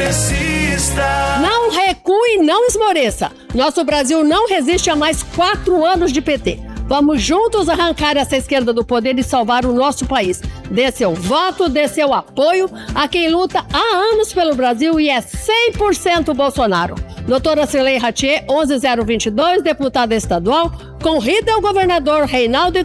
progressista. Não recue e não esmoreça. Nosso Brasil não resiste a mais 4 anos de PT. Vamos juntos arrancar essa esquerda do poder e salvar o nosso país. Dê seu voto, dê seu apoio a quem luta há anos pelo Brasil e é 100% Bolsonaro. Doutora Cirlei Ratier, 11022, deputada estadual, convida o governador Reinaldo